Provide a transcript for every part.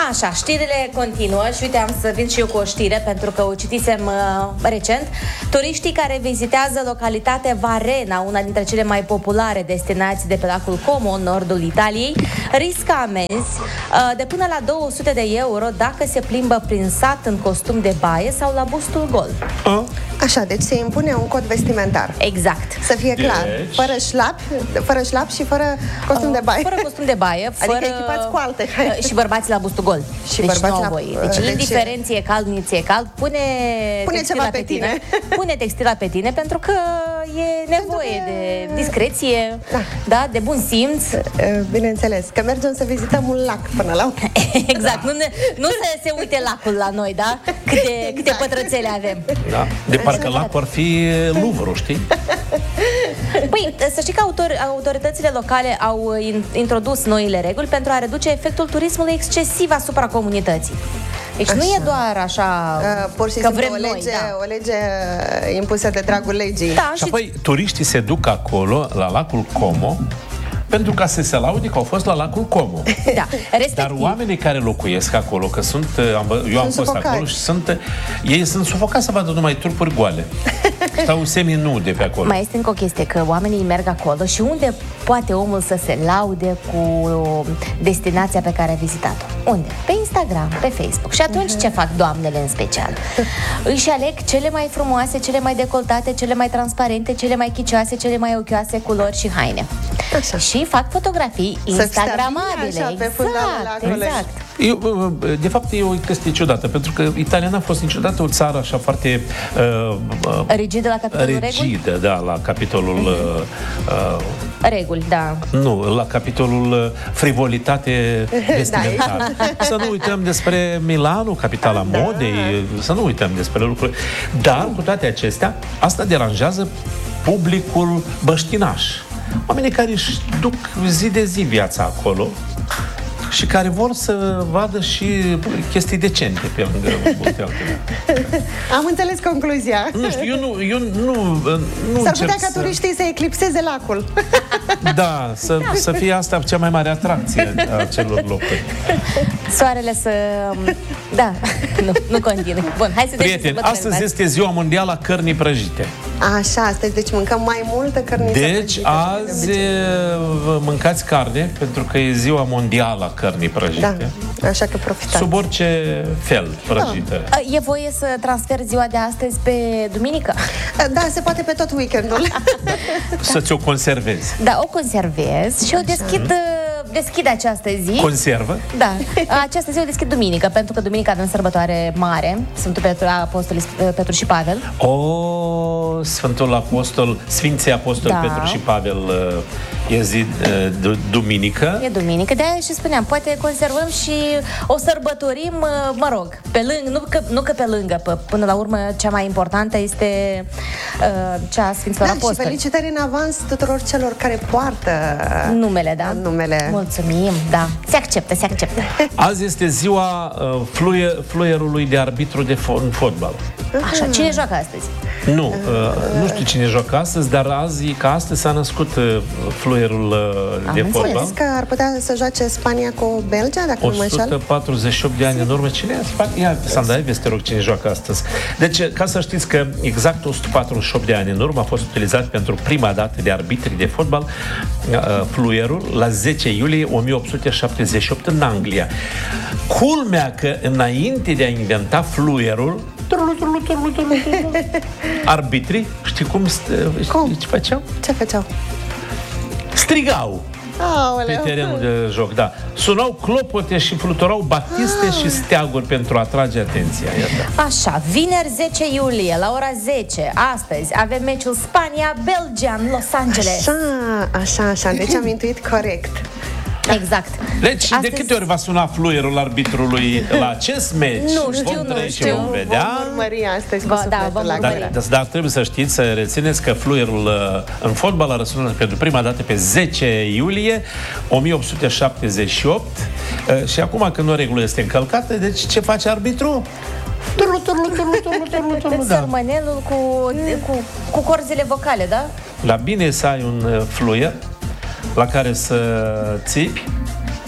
Așa, știrile continuă și uite, am să vin și eu cu o știre pentru că o citisem recent. Turiștii care vizitează localitatea Varena, una dintre cele mai populare destinații de pe lacul Como, în nordul Italiei, riscă amenzi de până la 200 de euro dacă se plimbă prin sat în costum de baie sau la bustul gol. Așa, deci se impune un cod vestimentar. Exact. Să fie clar, fără șlap și fără costum de baie. Fără costum de baie, fără... Adică echipați cu alte. Și bărbații la bustul gol. Și deci bărbați la... voi. Deci indiferent ție cald, nu ție cald, pune ceva pe tine. Pune textila pe tine pentru că e nevoie de discreție, da, de bun simț. Bineînțeles, că mergem să vizităm un lac până la urmă. Exact, nu se uite lacul la noi, da? Câte pătrățele avem. Da, de parcă lacul ar fi Louvre, știi? Păi, să știi că autoritățile locale au introdus noile reguli pentru a reduce efectul turismului excesiv asupra comunității. Deci nu e doar așa pur și că simplu vrem o lege impusă de dragul legii. Da, și apoi turiștii se duc acolo, la lacul Como, pentru ca să se laude că au fost la lacul Como. Da, dar oamenii care locuiesc acolo, că eu am fost acolo și ei sunt sufocați să vadă numai trupuri goale. Stau semi-nude pe acolo. Mai este încă o chestie, că oamenii merg acolo și unde poate omul să se laude cu destinația pe care a vizitat-o? Unde? Pe Instagram, pe Facebook. Și atunci ce fac doamnele în special? Își aleg cele mai frumoase, cele mai decoltate, cele mai transparente, cele mai chicioase, cele mai ochioase culori și haine. Așa. Și fac fotografii instagramabile. Așa, exact. De fapt, e o chestie ciudată, pentru că Italia n-a fost niciodată o țară așa foarte rigidă la capitolul reguli? Da, la capitolul reguli, da. Nu, la capitolul frivolitate vestimentară. Să nu uităm despre Milano, capitala modei, să nu uităm despre lucruri. Dar, cu toate acestea, asta deranjează publicul băștinaș. Oamenii care își duc zi de zi viața acolo și care vor să vadă și chestii decente pe lângă multe altele. Am înțeles concluzia. Nu știu, eu nu S-ar putea ca turiștii să eclipseze lacul. Da, să fie asta cea mai mare atracție a celor locuri. Soarele să... Da, nu continui. Bun, hai să prieteni, astăzi este ziua mondială a cărnii prăjite. Așa, astăzi, deci mâncăm mai multă cărniță prăjită. Deci azi mâncați carne, pentru că e ziua mondială a cărnii prăjite. Da, așa că profitați. Sub orice fel prăjită. E voie să transfer ziua de astăzi pe duminică? Da, se poate pe tot weekendul. Să ți-o conservezi. Da, o conservez și o deschid această zi. Conservă? Da. Această zi o deschid duminică, pentru că duminică avem sărbătoare mare, Sfântul Petru și Pavel. Sfântul Apostol, Sfinții Apostoli Petru și Pavel e zi duminică. E duminică, de-aia și spuneam, poate conservăm și o sărbătorim, mă rog, pe lângă, nu că pe lângă, până la urmă cea mai importantă este cea a Sfinților Apostoli. Și felicitări în avans tuturor celor care poartă numele, da? Numele. Mulțumim, da. Se acceptă. Azi este ziua fluierului de arbitru de fotbal. Așa, cine joacă astăzi? Nu știu cine joacă astăzi, dar astăzi s-a născut fluierul de fotbal. Am că ar putea să joace Spania cu Belgia, dacă nu mă înșel. 148 de ani în urmă. Cine e Spania? Ia, Sandra, vezi, te rog, cine joacă astăzi. Deci, ca să știți că exact 148 de ani în urmă a fost utilizat pentru prima dată de arbitri de fotbal fluierul la 10 iulie 1878 în Anglia. Culmea că înainte de a inventa fluierul, arbitrii, știi cum? Ce făceau? Ce făceau? Strigau pe terenul de joc, da. Sunau clopote și fluturau batiste și steaguri pentru a atrage atenția. Așa, vineri 10 iulie, la ora 10, astăzi, avem meciul Spania-Belgia în Los Angeles. Așa, deci am intuit corect. Exact. Deci, astăzi... de câte ori va suna fluierul arbitrului la acest meci? Nu știu. Vom urmări astăzi cu sufletul la gură. Dar trebuie să știți, să rețineți că fluierul în fotbal a răsunat pentru prima dată pe 10 iulie 1878 și acum când o regulă este încălcată, deci ce face arbitru? Sărmănelul cu corzile vocale, da? La bine să ai un fluier la care să țipi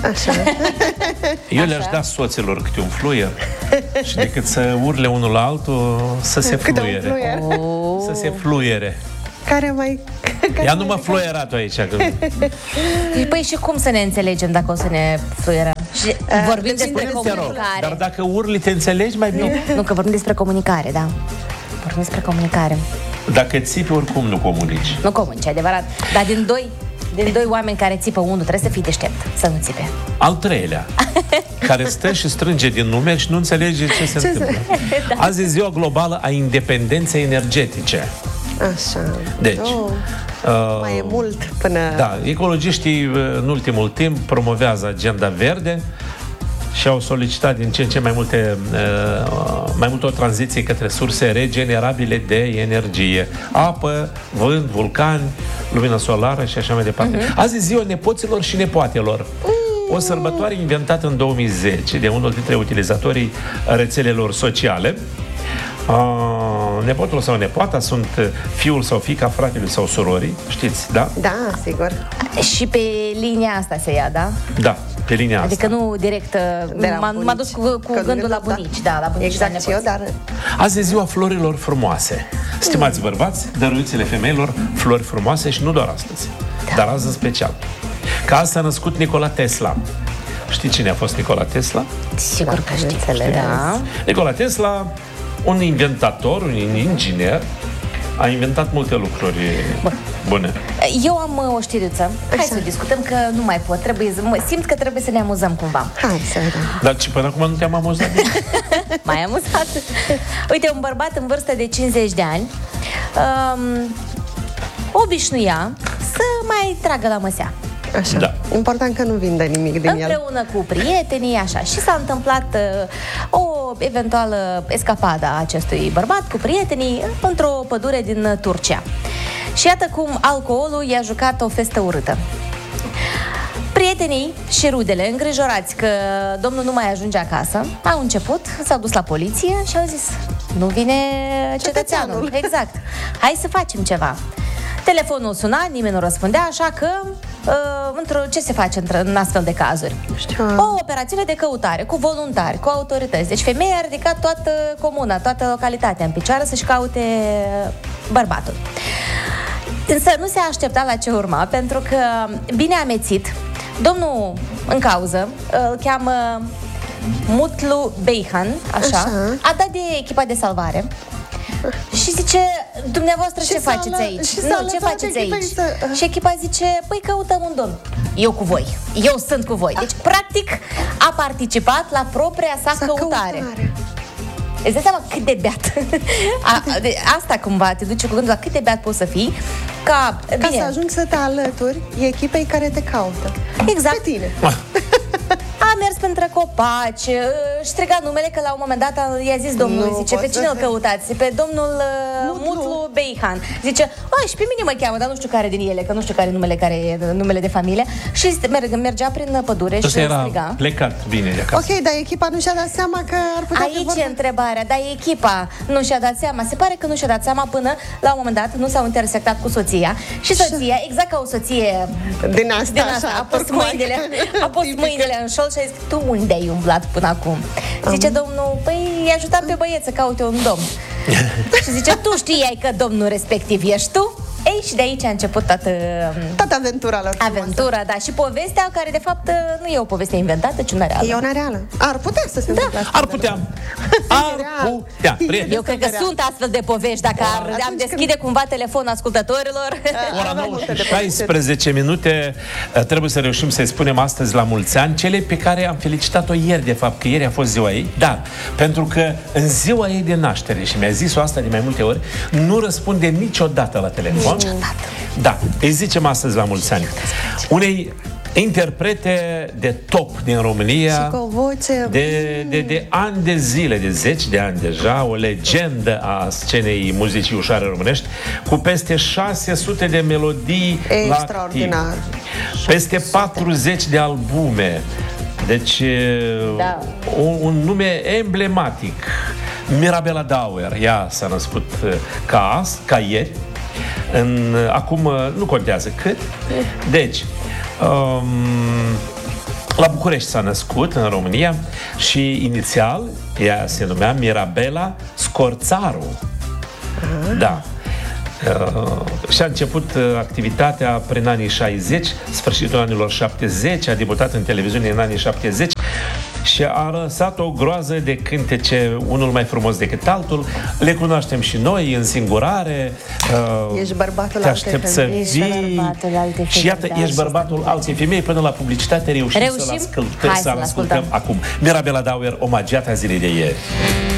Așa. Eu le-aș da soților câte un fluier și decât să urle unul la altul, să se Câte un fluiere. fluier. Să se fluiere. Care mai... Ia nu mă fluierat aici. Că... Păi și cum să ne înțelegem dacă o să ne fluierăm? Și vorbim despre Spune-te, rog, comunicare. dar dacă urli, te înțelegi mai bine? Nu, că vorbim despre comunicare, da. Vorbim despre comunicare. Dacă țipi, oricum nu comunici. Nu comunici, adevărat. Dar din doi oameni care țipă unul, trebuie să fii deștept, să nu țipe. Al treilea, care stă și strânge din numeri și nu înțelege ce se întâmplă. Da. Azi e ziua globală a independenței energetice. Așa. Deci, mai e mult până... Da, ecologiștii în ultimul timp promovează agenda verde și au solicitat din ce în ce mai multe o tranziție către surse regenerabile de energie. Apă, vânt, vulcani, lumină solară și așa mai departe. Azi e ziua nepoților și nepoatelor. O sărbătoare inventată în 2010 de unul dintre utilizatorii rețelelor sociale. Nepotul sau nepoata sunt fiul sau fiica fratelui sau surorii, știți, da? Da, sigur. Și pe linia asta se ia, da? Da, pe linia asta. Adică nu direct, De la m-a bunici. dus cu gândul la bunici, da, la bunici. Exact, la și eu, nepoți. dar... Azi e ziua florilor frumoase. Stimați bărbați, dăruiți-le femeilor flori frumoase și nu doar astăzi, dar azi în special. Că azi s-a născut Nikola Tesla. Știi cine a fost Nikola Tesla? Sigur că știi. Bineînțeles. Da. Nikola Tesla, un inventator, un inginer, a inventat multe lucruri bune. Eu am o știruță. Hai să o discutăm, că nu mai pot. Simt că trebuie să ne amuzăm cumva. Hai să vedem. Dar ce până acum nu te-am amuzat? Mai amuzat. Uite, un bărbat în vârstă de 50 de ani obișnuia să mai tragă la măsea. Așa. Da. Important că nu vinde nimic din el. Împreună cu prietenii, așa. Și s-a întâmplat o eventuală escapadă a acestui bărbat cu prietenii într-o pădure din Turcia. Și iată cum alcoolul i-a jucat o festă urâtă. Prietenii și rudele, îngrijorați că domnul nu mai ajunge acasă, au început, s-au dus la poliție și au zis: nu vine cetățeanul. Exact. Hai să facem ceva. Telefonul suna, nimeni nu răspundea, așa că ce se face în astfel de cazuri? Știu. O operațiune de căutare, cu voluntari, cu autorități. Deci femeia a ridicat toată comuna, toată localitatea în picioare să-și caute bărbatul. Însă nu se aștepta la ce urma, pentru că, bine amețit, domnul în cauză îl cheamă Mutlu Beyhan, așa, a dat de echipa de salvare și zice: dumneavoastră ce faceți aici? Ce faceți aici? Și echipa zice: păi căutăm un domn. Eu cu voi. Eu sunt cu voi. Deci, practic, a participat la propria sa căutare. Îți dai seama cât de beat. Asta cumva te duce cu gândul la cât de beat poți să fii ca să ajungi să te alături echipei care te caută. Exact. Pe tine. A mers printre copaci, își striga numele, că la un moment dat i-a zis domnul, Nu zice: pot pe cine să îl căutați? Pe domnul Mutlu Beyhan. Zice: și pe mine mă cheamă, dar nu știu care din ele, că nu știu care e numele de familie. Și mergea prin pădure și era striga. plecat bine de acasă. Ok, dar echipa nu și-a dat seama că ar putea fi Aici vorba... e întrebarea, dar echipa nu și-a dat seama. Se pare că nu și-a dat seama până la un moment dat nu s-au intersectat cu soția. Și soția, exact ca o soție Din asta, așa, a pus mâinile în șold și a zis: tu unde ai umblat până acum? Zice domnul: păi i-a ajutat pe băieți să caute un domn. Și zice: tu știai că domnul respectiv ești tu? Ei, și de aici a început toată aventura lor. aventura, da. Și povestea, care de fapt nu e o poveste inventată, ci una reală. E una reală. Ar putea să se întâmple asta. Ar putea. Prieteni. Eu cred că sunt astfel de povești. Dacă am deschide cumva telefonul ascultătorilor. Ora 9 și 16 minute. Trebuie să reușim să-i spunem astăzi la mulți ani cele pe care am felicitat-o ieri, de fapt, că ieri a fost ziua ei. Dar, pentru că în ziua ei de naștere, și mi-a zis-o asta de mai multe ori, nu răspunde niciodată la telefon. Da, îi zicem astăzi la mulți ani unei interprete de top din România, și cu o voce de ani de zile, de zeci de ani deja, o legendă a scenei muzicii ușoare românești, cu peste 600 de melodii la activ, peste 40 de albume. Deci, da. un nume emblematic. Mirabela Dauer, ea s-a născut ca ieri. Acum nu contează cât. Deci, La București s-a născut, în România, și inițial ea se numea Mirabela Scorțaru. Da. Și-a început activitatea prin anii 60, sfârșitul anilor 70, a debutat în televiziune în anii 70 și a lăsat o groază de cântece, unul mai frumos decât altul. Le cunoaștem și noi, Însingurare, Ești bărbatul Te aștept să altei vii. Și iată, ești bărbatul altei femei. Până la publicitate reușim să-l ascultăm, Hai să-l ascultăm acum. Mirabela Dauer, omagiata zilei de ieri.